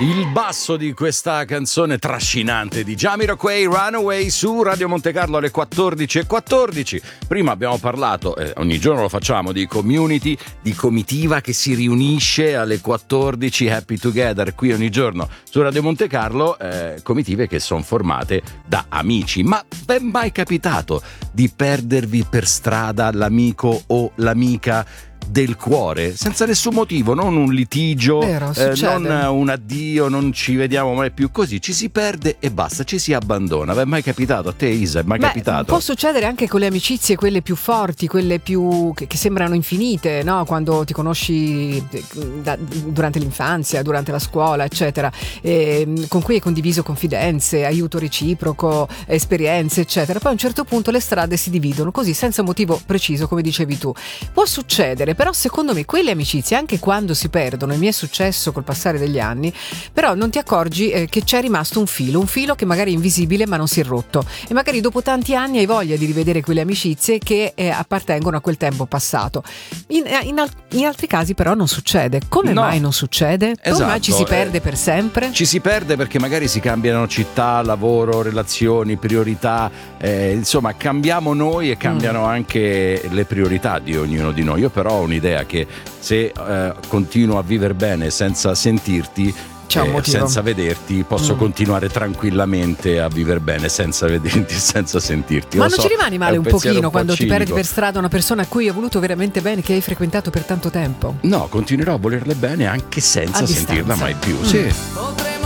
Il basso di questa canzone trascinante di Jamiroquai, Runaway, su Radio Monte Carlo alle 14:14. Prima abbiamo parlato, ogni giorno lo facciamo, di community, di comitiva che si riunisce alle 14, Happy Together, qui ogni giorno su Radio Monte Carlo, comitive che sono formate da amici. Ma è mai capitato di perdervi per strada l'amico o l'amica del cuore, senza nessun motivo, non un litigio, vero, non un addio, non ci vediamo mai più, così ci si perde e basta, ci si abbandona? È mai capitato a te, Isa? È mai capitato? Può succedere anche con le amicizie, quelle più forti, quelle più che sembrano infinite, no? Quando ti conosci durante l'infanzia, durante la scuola, eccetera, con cui hai condiviso confidenze, aiuto reciproco, esperienze, eccetera. Poi a un certo punto le strade si dividono così, senza motivo preciso, come dicevi tu. Può succedere, però secondo me quelle amicizie, anche quando si perdono, e mi è successo col passare degli anni, però non ti accorgi che c'è rimasto un filo che magari è invisibile ma non si è rotto, e magari dopo tanti anni hai voglia di rivedere quelle amicizie che appartengono a quel tempo passato. In altri casi però non succede. Come mai non succede? Esatto, come mai ci si perde per sempre? Ci si perde perché magari si cambiano città, lavoro, relazioni, priorità, insomma cambiamo noi e cambiano anche le priorità di ognuno di noi. Io però ho un'idea che se continuo a vivere bene senza sentirti, senza vederti, posso continuare tranquillamente a vivere bene senza vederti, senza sentirti. Ma non ci rimani male un pochino quando ti perdi per strada una persona a cui hai voluto veramente bene, che hai frequentato per tanto tempo? No, continuerò a volerle bene anche senza sentirla mai più. Sì.